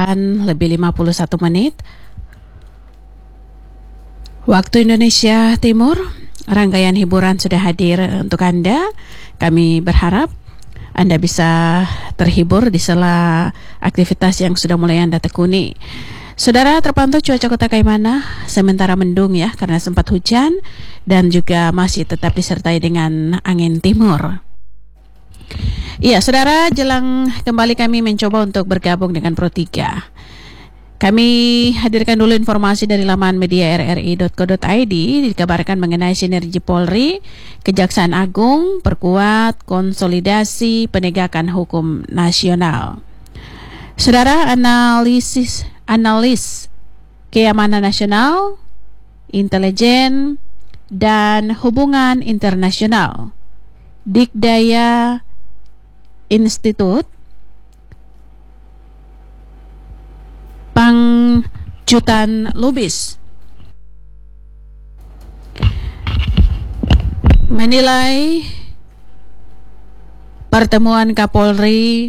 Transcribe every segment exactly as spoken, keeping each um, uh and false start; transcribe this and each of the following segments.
sembilan lebih lima puluh satu menit waktu Indonesia Timur. Rangkaian hiburan sudah hadir untuk Anda. Kami berharap Anda bisa terhibur di sela aktivitas yang sudah mulai Anda tekuni. Saudara, terpantau cuaca Kota Kaimana sementara mendung ya, karena sempat hujan dan juga masih tetap disertai dengan angin timur. Iya, saudara, jelang kembali kami mencoba untuk bergabung dengan Pro tiga. Kami hadirkan dulu informasi dari laman media r r i dot co dot i d. Dikabarkan mengenai sinergi Polri, Kejaksaan Agung, perkuat konsolidasi penegakan hukum nasional. Saudara, analisis analis keamanan nasional, intelijen, dan hubungan internasional Dikdaya Institute Pangjutan Lubis menilai pertemuan Kapolri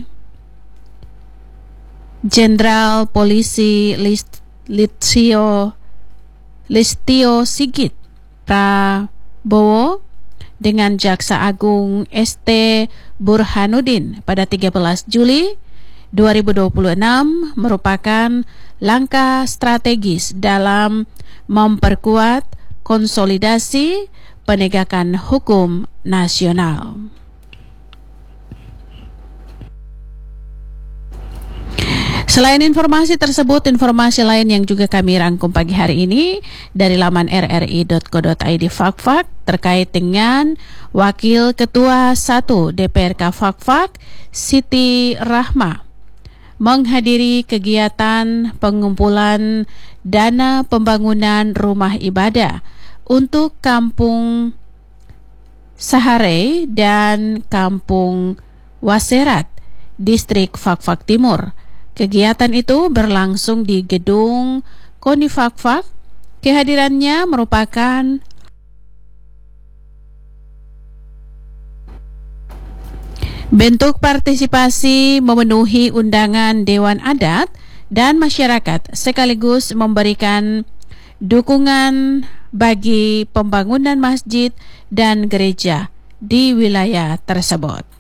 Jenderal Polisi List, Listio, Listio Sigit Prabowo dengan Jaksa Agung S T Burhanuddin pada tiga belas Juli dua ribu dua puluh enam merupakan langkah strategis dalam memperkuat konsolidasi penegakan hukum nasional. Selain informasi tersebut, informasi lain yang juga kami rangkum pagi hari ini dari laman r r i dot co dot i d Fakfak terkait dengan Wakil Ketua satu D P R K Fakfak Siti Rahma menghadiri kegiatan pengumpulan dana pembangunan rumah ibadah untuk Kampung Sahare dan Kampung Waserat, Distrik Fakfak Timur. Kegiatan itu berlangsung di gedung KONI Fakfak. Kehadirannya merupakan bentuk partisipasi memenuhi undangan Dewan Adat dan masyarakat, sekaligus memberikan dukungan bagi pembangunan masjid dan gereja di wilayah tersebut.